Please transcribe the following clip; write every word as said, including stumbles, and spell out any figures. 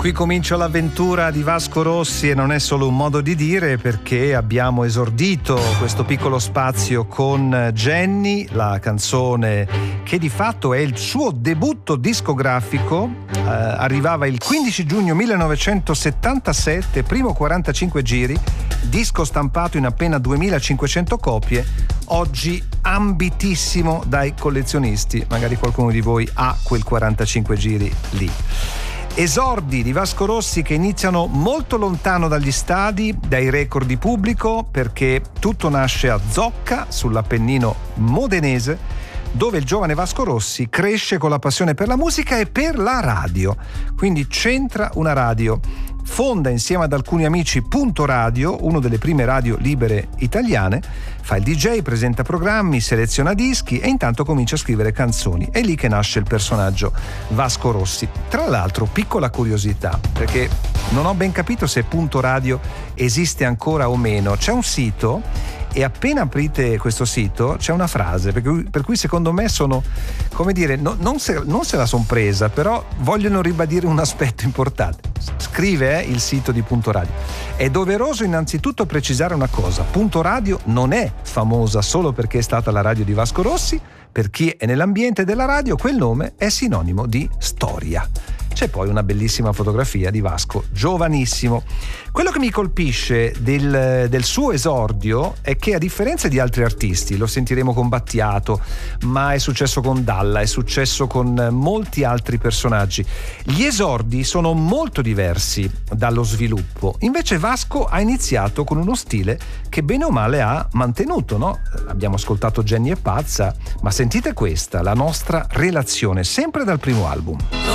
Qui comincia l'avventura di Vasco Rossi e non è solo un modo di dire, perché abbiamo esordito questo piccolo spazio con Jenny, la canzone che di fatto è il suo debutto discografico. Eh, arrivava il quindici giugno millenovecentosettantasette, primo quarantacinque giri, disco stampato in appena duemilacinquecento copie, oggi ambitissimo dai collezionisti. Magari qualcuno di voi ha quel quarantacinque giri lì. Esordi di Vasco Rossi che iniziano molto lontano dagli stadi, dai record di pubblico, perché tutto nasce a Zocca, sull'Appennino modenese, dove il giovane Vasco Rossi cresce con la passione per la musica e per la radio. Quindi c'entra una radio. Fonda insieme ad alcuni amici Punto Radio, una delle prime radio libere italiane, fa il D J, presenta programmi, seleziona dischi e intanto comincia a scrivere canzoni. È lì che nasce il personaggio Vasco Rossi. Tra l'altro, piccola curiosità, perché non ho ben capito se Punto Radio esiste ancora o meno. C'è un sito e appena aprite questo sito c'è una frase per cui, per cui secondo me sono, come dire, no, non, se, non se la son presa, però vogliono ribadire un aspetto importante. Scrive eh, il sito di Punto Radio: è doveroso innanzitutto precisare una cosa: Punto Radio non è famosa solo perché è stata la radio di Vasco Rossi. Per chi è nell'ambiente della radio, quel nome è sinonimo di storia. C'è poi una bellissima fotografia di Vasco giovanissimo. Quello che mi colpisce del, del suo esordio è che, a differenza di altri artisti, lo sentiremo con Battiato, ma è successo con Dalla, è successo con molti altri personaggi, gli esordi sono molto diversi dallo sviluppo. Invece Vasco ha iniziato con uno stile che bene o male ha mantenuto, no? Abbiamo ascoltato Jenny è pazza, ma sentite questa, la nostra relazione, sempre dal primo album.